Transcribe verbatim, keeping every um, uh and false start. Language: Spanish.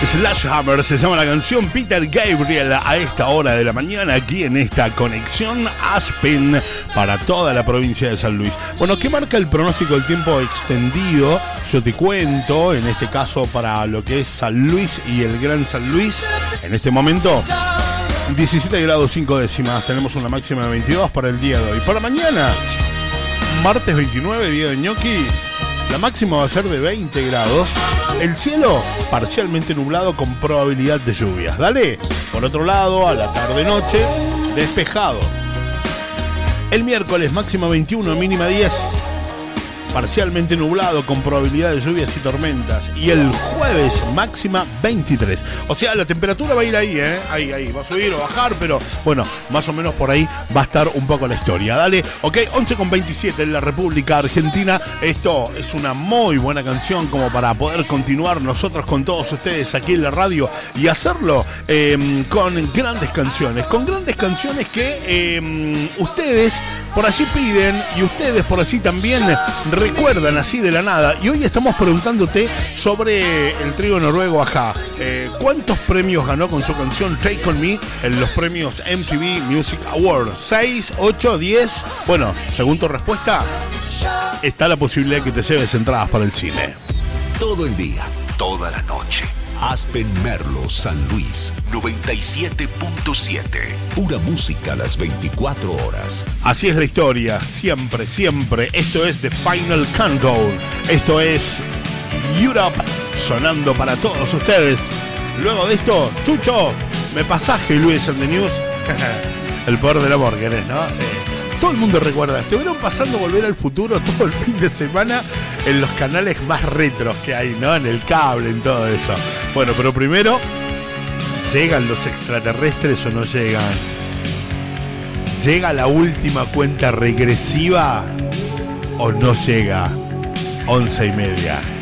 Sledgehammer se llama la canción. Peter Gabriel a esta hora de la mañana aquí en esta conexión Aspen para toda la provincia de San Luis. Bueno, ¿qué marca el pronóstico del tiempo extendido? Yo te cuento, en este caso para lo que es San Luis y el Gran San Luis, en este momento diecisiete grados cinco décimas, tenemos una máxima de veintidós para el día de hoy. Para mañana, martes veintinueve, día de ñoqui, la máxima va a ser de veinte grados. El cielo parcialmente nublado con probabilidad de lluvias. Dale. Por otro lado, a la tarde-noche, despejado. El miércoles máxima veintiuno, mínima diez. Parcialmente nublado con probabilidad de lluvias y tormentas. Y el jueves máxima veintitrés. O sea, la temperatura va a ir ahí, ¿eh? Ahí, ahí. Va a subir o bajar, pero bueno, más o menos por ahí va a estar un poco la historia. Dale. Ok, once con veintisiete en la República Argentina. Esto es una muy buena canción como para poder continuar nosotros con todos ustedes aquí en la radio y hacerlo eh, con grandes canciones. Con grandes canciones que eh, ustedes por allí piden y ustedes por allí también recuerdan así de la nada. Y hoy estamos preguntándote sobre el trío noruego A-ha. Eh, ¿Cuántos premios ganó con su canción Take On Me en los premios M T V Music Awards? ¿seis, ocho, diez? Bueno, según tu respuesta, está la posibilidad de que te lleves entradas para el cine. Todo el día, toda la noche. Aspen Merlo San Luis noventa y siete punto siete. Pura música a las veinticuatro horas. Así es la historia, siempre, siempre. Esto es The Final Countdown. Esto es Europe sonando para todos ustedes. Luego de esto, Chucho, me pasaje Luis and the News. El poder del amor, ¿querés, no? Sí. Todo el mundo recuerda. Estuvieron pasando Volver al Futuro todo el fin de semana en los canales más retros que hay, ¿no? En el cable, en todo eso. Bueno, pero primero, ¿llegan los extraterrestres o no llegan? ¿Llega la última cuenta regresiva o no llega? Once y media.